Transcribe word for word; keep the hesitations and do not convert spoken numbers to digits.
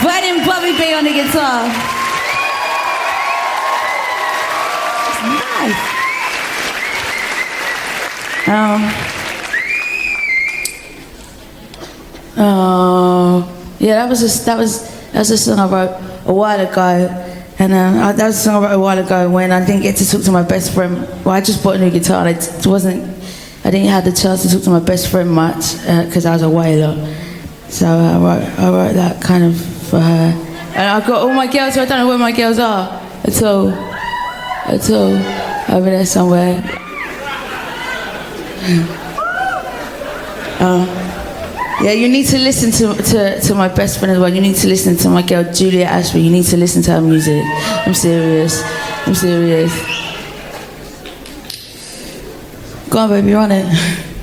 Burning Bobby B on the guitar. It's nice. Um, oh, yeah, that was a, that was that was a song I wrote a while ago, and um, I, that was a song I wrote a while ago when I didn't get to talk to my best friend. Well, I just bought a new guitar. And it wasn't. I didn't have the chance to talk to my best friend much because uh, I was away a lot. So uh, I wrote I wrote that kind of for her, and I've got all my girls. So I don't know where my girls are at all, at all, over there somewhere. uh, Yeah, you need to listen to, to, to my best friend as well. You need to listen to my girl Julia Ashby. You need to listen to her music. I'm serious. I'm serious. Go on, baby, run it.